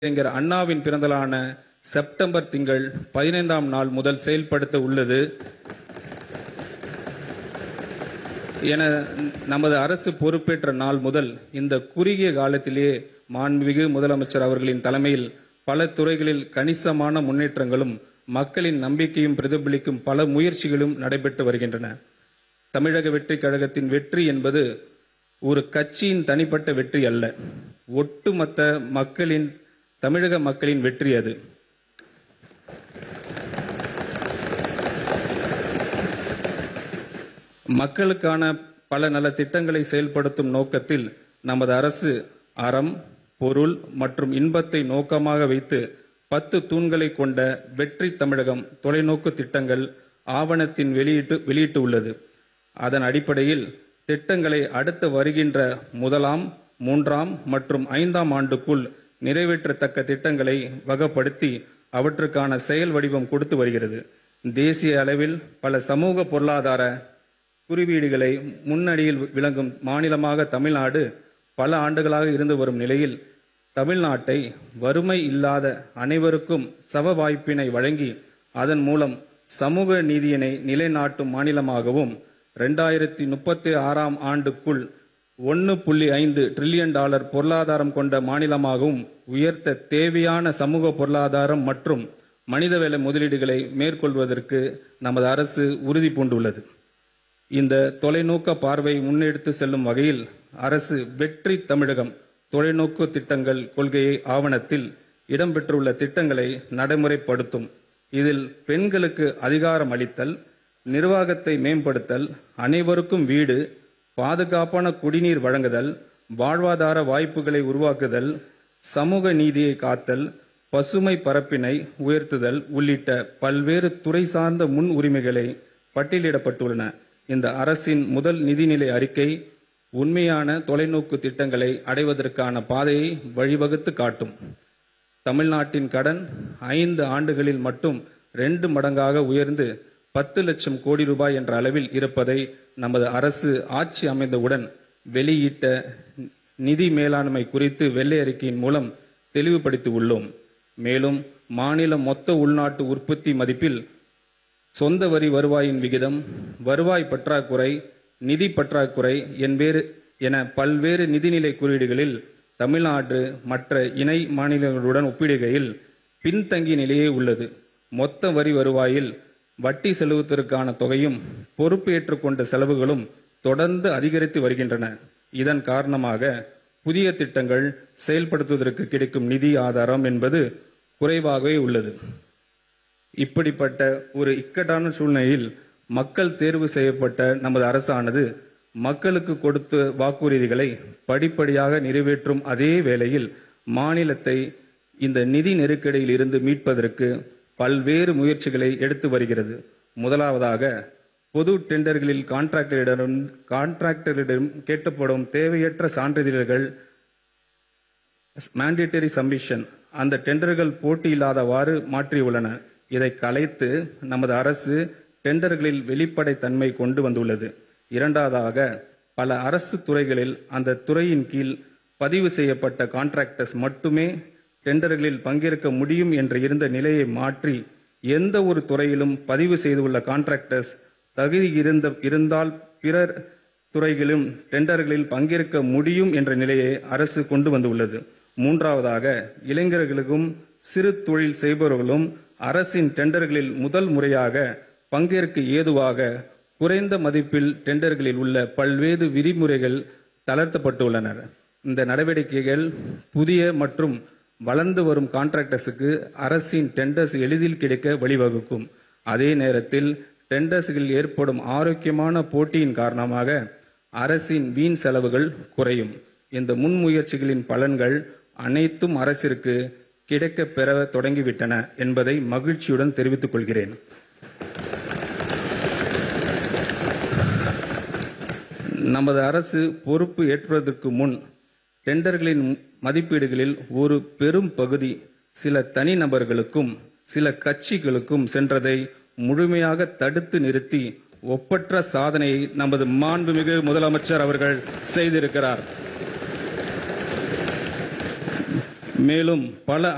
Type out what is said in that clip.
அறிஞர் அண்ணாவின் பிறந்தநாளான செப்டம்பர் திங்கள் 15ஆம் நாள் முதல் செயல்படுத்த உள்ளது என நமது அரசு பொறுப்பேற்ற நாள் முதல் இந்த குறுகிய காலத்திலேயே மாண்புமிகு முதலமைச்சர் அவர்களின் தலைமையில் பல துறைகளில் கணிசமான முன்னேற்றங்களும் மக்களின் நம்பிக்கையும் பிரதிபலிக்கும் பல முயற்சிகளும் நடைபெற்று வருகின்றன. தமிழக வெற்றிக் கழகத்தின் வெற்றி என்பது ஒரு கட்சியின் தனிப்பட்ட வெற்றி அல்ல, ஒட்டுமொத்த தமிழக மக்களின் வெற்றி அது. மக்களுக்கான பல நல திட்டங்களை செயல்படுத்தும் நோக்கத்தில் நமது அரசு அறம், பொருள் மற்றும் இன்பத்தை நோக்கமாக வைத்து 10 தூண்களை கொண்ட வெற்றி தமிழகம் தொலைநோக்கு திட்டங்கள் ஆவணத்தின் வெளியிட்டு உள்ளது. அதன் அடிப்படையில் திட்டங்களை அடுத்து வருகின்ற 1ஆம், 3ஆம் மற்றும் 5ஆம் ஆண்டுக்குள் நிறைவேற்றத்தக்க திட்டங்களை வகைப்படுத்தி அவற்றுக்கான செயல் வடிவம் கொடுத்து வருகிறது. தேசிய அளவில் பல சமூக பொருளாதார குறியீடுகளை முன்னணியில் விளங்கும் மாநிலமாக தமிழ்நாடு பல ஆண்டுகளாக இருந்து வரும் நிலையில் தமிழ்நாட்டை வறுமை இல்லாத அனைவருக்கும் சம வாய்ப்பினை வழங்கி அதன் மூலம் சமூக நீதியினை நிலைநாட்டும் மாநிலமாகவும் 2036ஆம் ஆண்டுக்குள் $1.5 டிரில்லியன் பொருளாதாரம் கொண்ட மாநிலமாகவும் உயர்த்த தேவையான சமூக பொருளாதாரம் மற்றும் மனிதவள முதலீடுகளை மேற்கொள்வதற்கு நமது அரசு உறுதி பூண்டுள்ளது. இந்த தொலைநோக்க பார்வை முன்னெடுத்து செல்லும் வகையில் அரசு வெற்றி தமிழகம் தொலைநோக்கு திட்டங்கள் கொள்கையை ஆவணத்தில் இடம்பெற்றுள்ள திட்டங்களை நடைமுறைப்படுத்தும். இதில் பெண்களுக்கு அதிகாரம் அளித்தல், நிர்வாகத்தை மேம்படுத்தல், அனைவருக்கும் வீடு, பாதுகாப்பான குடிநீர் வழங்குதல், வாழ்வாதார வாய்ப்புகளை உருவாக்குதல், சமூக நீதியை காத்தல், பசுமை பரப்பினை உயர்த்துதல் உள்ளிட்ட பல்வேறு துறை சார்ந்த முன் உரிமைகளை பட்டியலிடப்பட்டுள்ளன. இந்த அரசின் முதல் நிதிநிலை அறிக்கை உண்மையான தொலைநோக்கு திட்டங்களை அடைவதற்கான பாதையை வழிவகுத்து காட்டும். தமிழ்நாட்டின் கடன் 5 ஆண்டுகளில் மட்டும் 2 மடங்காக உயர்ந்து 10 லட்சம் கோடி ரூபாய் என்ற அளவில் இருப்பதை நமது அரசு ஆட்சி அமைந்தவுடன் வெளியிட்ட நிதி மேலாண்மை குறித்து வெள்ளை அறிக்கையின் மூலம் தெளிவுபடுத்தி உள்ளோம். மேலும் மாநில மொத்த உள்நாட்டு உற்பத்தி மதிப்பில் சொந்த வரி வருவாயின் விகிதம், வருவாய் பற்றாக்குறை, நிதி பற்றாக்குறை என பல்வேறு நிதிநிலை குறியீடுகளில் தமிழ்நாடு மற்ற இணை மாநிலங்களுடன் ஒப்பிடுகையில் பின்தங்கிய நிலையே உள்ளது. மொத்த வரி வருவாயில் வட்டி செலுத்துவதற்கான தொகையும் பொறுப்பு ஏற்றுக்கொண்ட செலவுகளும் தொடர்ந்து அதிகரித்து வருகின்றன. இதன் காரணமாக புதிய திட்டங்கள் செயல்படுத்துவதற்கு கிடைக்கும் நிதி ஆதாரம் என்பது குறைவாகவே உள்ளது. இப்படிப்பட்ட ஒரு இக்கட்டான சூழ்நிலையில் மக்கள் தேர்வு செய்யப்பட்ட நமது அரசானது மக்களுக்கு கொடுத்த வாக்குறுதிகளை படிப்படியாக நிறைவேற்றும் அதே வேளையில் மாநிலத்தை இந்த நிதி நெருக்கடியில் இருந்து மீட்பதற்கு பல்வேறு முயற்சிகளை எடுத்து வருகிறது. முதலாவதாக பொது டெண்டர்களில் கான்ட்ராக்டரிடம் கேட்கப்படும் தேவையற்ற சான்றிதழ்கள் மேண்டேட்டரி சப்மிஷன் அந்த டெண்டர்கள் போட்டியில்லாதவாறு மாற்றியுள்ளன. இதை கலைத்து நமது அரசு டெண்டர்களில் வெளிப்படை தன்மை கொண்டு வந்துள்ளது. இரண்டாவதாக பல அரசு துறைகளில் அந்த துறையின் கீழ் பதிவு செய்யப்பட்ட கான்ட்ராக்டர்ஸ் மட்டுமே டெண்டர்களில் பங்கேற்க முடியும் என்று இருந்த நிலையை மாற்றி எந்த ஒரு துறையிலும் பதிவு செய்துள்ள கான்ட்ராக்டர்ஸ் தகுதி இருந்தால் பிறர் துறைகளிலும் டெண்டர்களில் பங்கேற்க முடியும் என்ற நிலையை அரசு கொண்டு வந்துள்ளது. மூன்றாவதாக இளைஞர்களுக்கும் சிறு தொழில் செய்பவர்களும் அரசின் டெண்டர்களில் முதல் முறையாக பங்கேற்க ஏதுவாக குறைந்த மதிப்பில் டெண்டர்களில் உள்ள பல்வேறு விதிமுறைகள் தளர்த்தப்பட்டுள்ளனர். இந்த நடவடிக்கைகள் புதிய மற்றும் வளர்ந்து வரும் கான்ட்ராக்டர்ஸுக்கு அரசின் டெண்டர்ஸ் எளிதில் கிடைக்க வழிவகுக்கும். அதே நேரத்தில் டெண்டர்ஸ்களில் ஏற்படும் ஆரோக்கியமான போட்டியின் காரணமாக அரசின் வீண் செலவுகள் குறையும். இந்த முன்முயற்சிகளின் பலன்கள் அனைத்தும் அரசிற்கு கிடைக்க பெற தொடங்கிவிட்டன என்பதை மகிழ்ச்சியுடன் தெரிவித்துக் கொள்கிறேன். நமது அரசு பொறுப்பு ஏற்பதற்கு முன் டெண்டர்களின் மதிப்பீடுகளில் ஒரு பெரும் பகுதி சில தனிநபர்களுக்கும் சில கட்சிகளுக்கும் சென்றதை முழுமையாக தடுத்து நிறுத்தி ஒப்பற்ற சாதனையை நமது மாண்புமிகு முதலமைச்சர் அவர்கள் செய்திருக்கிறார். மேலும் பல